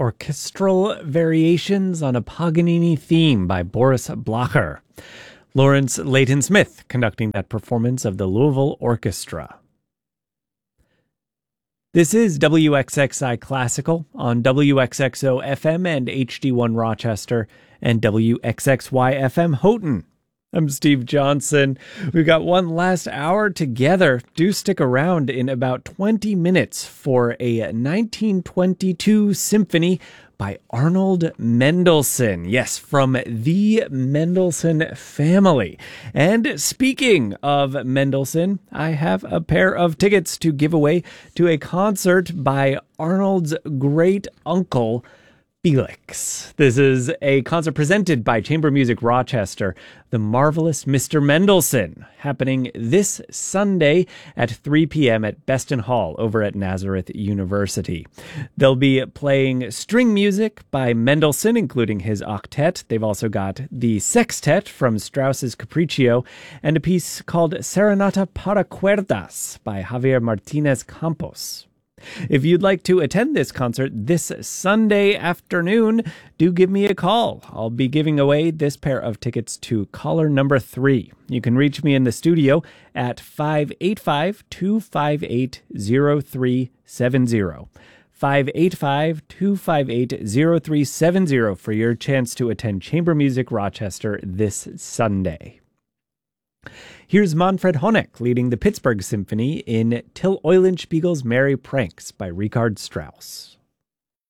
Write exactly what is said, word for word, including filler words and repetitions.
Orchestral Variations on a Paganini Theme by Boris Blacher. Lawrence Leighton Smith conducting that performance of the Louisville Orchestra. This is W X X I Classical on W X X O F M and H D one Rochester and W X X Y F M Houghton. I'm Steve Johnson. We've got one last hour together. Do stick around in about twenty minutes for a nineteen twenty-two symphony by Arnold Mendelssohn. Yes, from the Mendelssohn family. And speaking of Mendelssohn, I have a pair of tickets to give away to a concert by Arnold's great uncle, Felix. This is a concert presented by Chamber Music Rochester, The Marvelous Mister Mendelssohn, happening this Sunday at three p.m. at Beston Hall over at Nazareth University. They'll be playing string music by Mendelssohn, including his octet. They've also got the sextet from Strauss's Capriccio and a piece called Serenata para Cuerdas by Javier Martinez Campos. If you'd like to attend this concert this Sunday afternoon, do give me a call. I'll be giving away this pair of tickets to caller number three. You can reach me in the studio at five eight five, two five eight, zero three seven zero. five eight five, two five eight, zero three seven zero for your chance to attend Chamber Music Rochester this Sunday. Here's Manfred Honeck leading the Pittsburgh Symphony in Till Eulenspiegel's Merry Pranks by Richard Strauss.